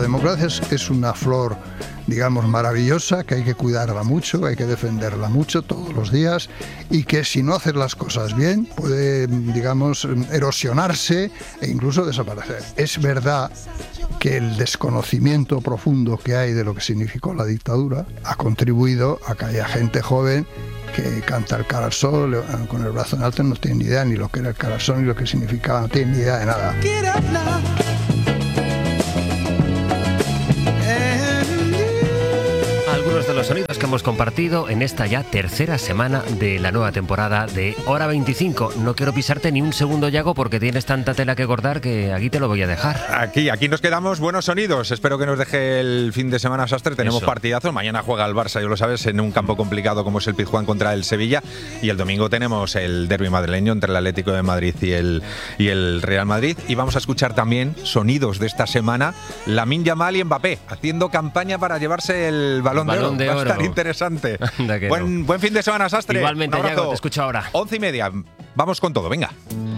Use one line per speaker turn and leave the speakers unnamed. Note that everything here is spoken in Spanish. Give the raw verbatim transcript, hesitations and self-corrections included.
la democracia es, es una flor, digamos, maravillosa, que hay que cuidarla mucho, hay que defenderla mucho todos los días, y que si no haces las cosas bien puede, digamos, erosionarse e incluso desaparecer. Es verdad que el desconocimiento profundo que hay de lo que significó la dictadura ha contribuido a que haya gente joven que canta el cara al sol con el brazo en alto, no tiene ni idea ni lo que era el cara al sol ni lo que significaba, no tiene ni idea de nada.
Algunos de los sonidos que hemos compartido en esta ya tercera semana de la nueva temporada de Hora veinticinco. No quiero pisarte ni un segundo, Yago, porque tienes tanta tela que cortar que aquí te lo voy a dejar.
Aquí, aquí nos quedamos. Buenos sonidos. Espero que nos deje el fin de semana Sastre. Tenemos
Eso.
partidazos. Mañana juega el Barça, ya lo sabes, en un campo complicado como es el Pizjuán contra el Sevilla. Y el domingo tenemos el derbi madrileño entre el Atlético de Madrid y el, y el Real Madrid. Y vamos a escuchar también sonidos de esta semana. Lamine Yamal y Mbappé haciendo campaña para llevarse el Balón,
Balón
de
de
Oro. Va
Oro.
a estar interesante.
Anda que
Buen,
no.
buen fin de semana, Sastre.
Igualmente,
Un abrazo.
Yago, te escucho ahora.
Once y media. Vamos con todo, venga.